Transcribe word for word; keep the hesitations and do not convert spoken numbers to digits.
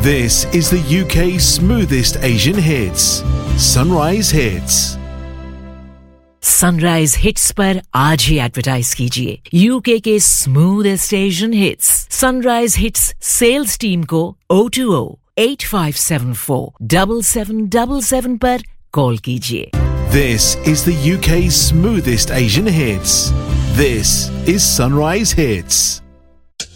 This is the U K's smoothest Asian hits. Sunrise Hits. Sunrise hits पर आज ही advertise कीजिए UK के smoothest Asian hits sunrise hits sales team को O two O eight five seven four seven seven seven seven पर call कीजिए. This is the U K's smoothest Asian hits. This is Sunrise Hits.